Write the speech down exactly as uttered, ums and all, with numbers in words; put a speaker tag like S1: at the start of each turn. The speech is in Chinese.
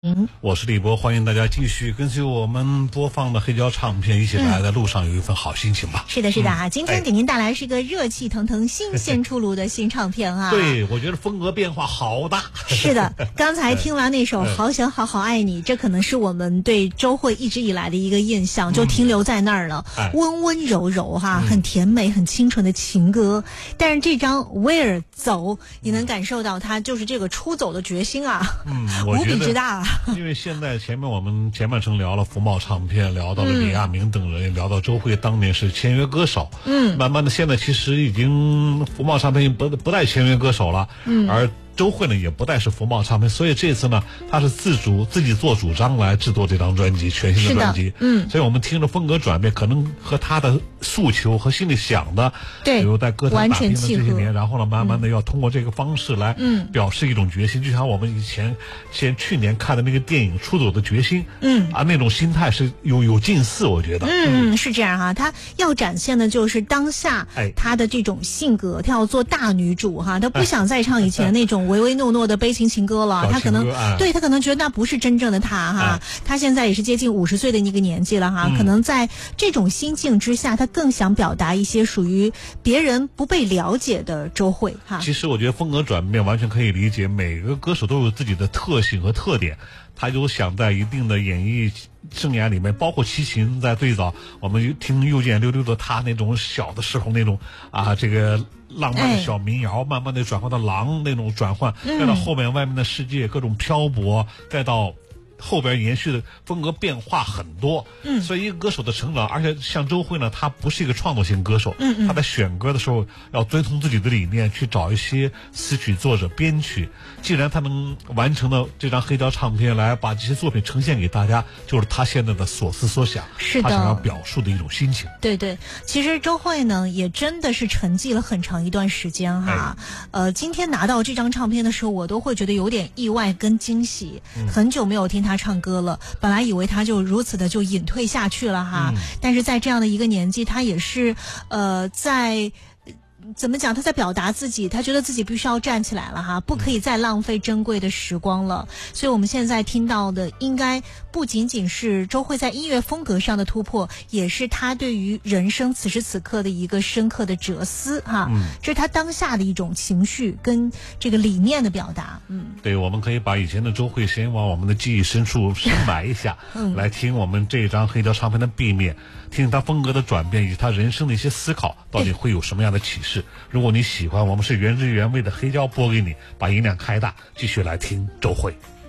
S1: 嗯，
S2: 我是李博，欢迎大家继续跟随我们播放的黑胶唱片，一起来在路上有一份好心情吧。
S1: 嗯、是的，是的啊、嗯！今天给您带来是一个热气腾腾、新鲜出炉的新唱片啊。
S2: 对，我觉得风格变化好大。
S1: 是的，刚才听完那首《好想好好爱你》，这可能是我们对周蕙一直以来的一个印象，就停留在那儿了。嗯、温温柔柔哈，很甜美、很清纯的情歌。但是这张《Where 走》，你能感受到他就是这个出走的决心啊，
S2: 嗯，
S1: 无比之大。
S2: 因为现在前面我们前半程聊了福茂唱片，聊到了李亚明等人，嗯、聊到周蕙当年是签约歌手，
S1: 嗯，
S2: 慢慢的现在其实已经福茂唱片不不带签约歌手了，
S1: 嗯，
S2: 而周蕙呢也不再是福茂唱片，所以这次呢，他是自主自己做主张来制作这张专辑，全新的专辑。
S1: 嗯，
S2: 所以我们听着风格转变，可能和他的诉求和心里想的，
S1: 对，
S2: 比如在歌坛打拼的这些年，
S1: 嗯、
S2: 然后呢，慢慢的要通过这个方式来表示一种决心，嗯、就像我们以前先去年看的那个电影《出走的决心》，
S1: 嗯
S2: 啊，那种心态是有有近似，我觉得。
S1: 嗯，是这样哈、啊，他要展现的就是当下他的这种性格，哎、他要做大女主哈，他不想再唱以前那种唯唯诺诺的悲情情歌了，他可能、
S2: 哎、
S1: 对他可能觉得那不是真正的他哈，哎、他现在也是接近五十岁的那个年纪了哈，嗯、可能在这种心境之下，他更想表达一些属于别人不被了解的周蕙哈。
S2: 其实我觉得风格转变完全可以理解，每个歌手都有自己的特性和特点，他就想在一定的演艺生涯里面，包括齐秦在最早我们听又见溜溜的他那种小的时候那种啊这个浪漫的小民谣，哎、慢慢的转换到狼那种转换，再到后面外面的世界各种漂泊，再到后边延续的风格变化很多，
S1: 嗯，
S2: 所以一个歌手的成长，而且像周蕙呢，她不是一个创作型歌手，
S1: 嗯嗯，
S2: 她在选歌的时候要遵从自己的理念，去找一些词曲作者编曲。既然她能完成了这张黑胶唱片，来把这些作品呈现给大家，就是她现在的所思所想，
S1: 是的，
S2: 她想要表述的一种心情。
S1: 对对，其实周蕙呢，也真的是沉寂了很长一段时间哈。哎、呃，今天拿到这张唱片的时候，我都会觉得有点意外跟惊喜，嗯、很久没有听她他唱歌了，本来以为他就如此的就隐退下去了哈，嗯、但是在这样的一个年纪，他也是呃在。怎么讲？他在表达自己，他觉得自己必须要站起来了哈，不可以再浪费珍贵的时光了。嗯、所以我们现在听到的，应该不仅仅是周蕙在音乐风格上的突破，也是他对于人生此时此刻的一个深刻的哲思哈。嗯，这是他当下的一种情绪跟这个理念的表达。嗯，
S2: 对，我们可以把以前的周蕙先往我们的记忆深处深埋一下，嗯、来听我们这张黑胶唱片的 B 面，听听他风格的转变以及他人生的一些思考，到底会有什么样的启示。如果你喜欢，我们是原汁原味的黑胶播给你，把音量开大，继续来听周蕙。